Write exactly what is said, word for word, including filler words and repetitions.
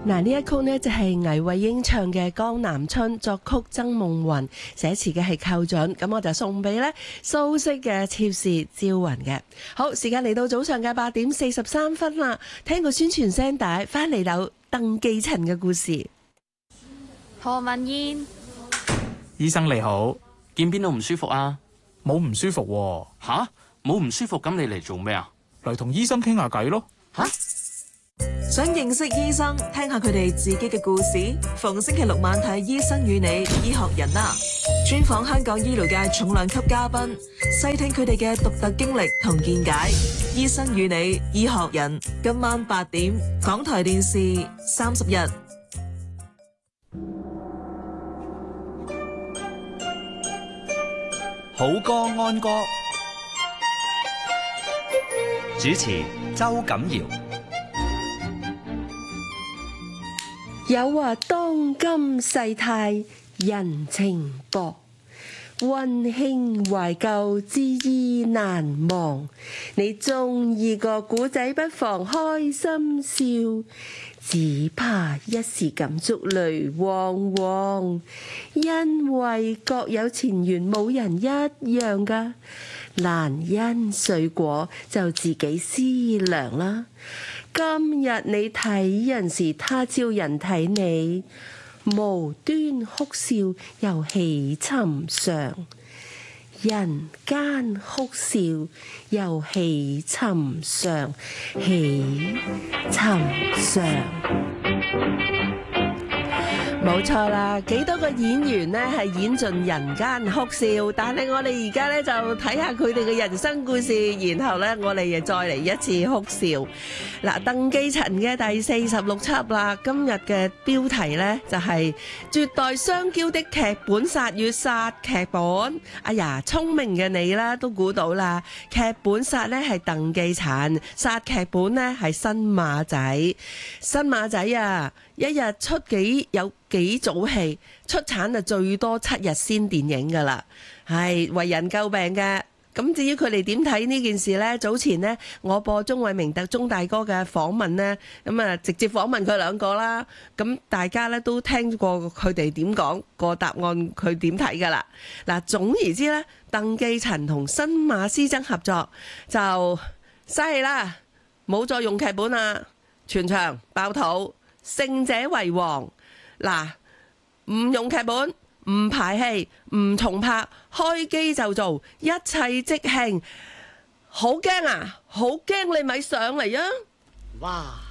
嗱，呢一曲呢就係倪慧英唱嘅《江南春》，作曲曾夢雲，寫詞嘅係寇準。咁我就送俾呢蘇軾嘅《妾是朝雲》嘅。好，時間嚟到早上嘅八點四十三分啦。聽個宣傳聲帶，翻嚟有鄧寄塵嘅故事。 何文燕， 醫生你好， 見邊度唔舒服啊？ 冇唔舒服喎。 吓？冇唔舒服，咁你嚟做咩啊？ 嚟同醫生傾下偈咯。 吓？ 想認識醫生，聽下佢哋自己嘅故事。逢星期六晚睇《醫生與你》，醫學人啦，專訪香港醫療界重量級嘉賓，細聽佢哋嘅獨特經歷同見解。《醫生與你》，醫學人，今晚八點，港台電視三十日。 好歌安歌，主持周錦堯。 有話當今世態人情薄，溫馨懷舊之意難忘。你中意個古仔，不妨開心笑，只怕一時感觸淚汪汪。因為各有前緣，冇人一樣㗎。難因水果就自己思量啦。今日你睇人時，他朝人睇你，無端哭笑又喜尋常。人間哭笑又喜尋常，喜尋常。冇錯啦，幾多個演員呢係演盡人間哭笑，但係我哋而家呢就睇下佢哋嘅人生故事，然後呢我哋又再嚟一次哭笑。嗱，鄧寄塵嘅第四十六輯啦，今日嘅標題呢就係絕代雙驕的劇本殺與殺劇本。哎呀，聰明嘅你啦都估到啦，劇本殺呢係鄧寄塵，殺劇本呢係新馬仔。新馬仔啊，一日出幾有幾組戲，出產就最多七日先電影噶啦，係為人詬病嘅。咁至於佢哋點睇呢件事呢？早前呢，我播鐘偉明特鐘大哥嘅訪問呢，咁啊直接訪問佢兩個啦。咁大家呢都聽過佢哋點講個答案，佢點睇噶啦。嗱，總而之呢，鄧寄塵同新馬師曾合作就嘥氣啦，冇再用劇本啦，全場爆肚，勝者為王。嗱，唔用劇本，唔排戲，唔重拍，開機就做，一切即興。好驚啊！好驚，你咪上嚟啊！ 哇！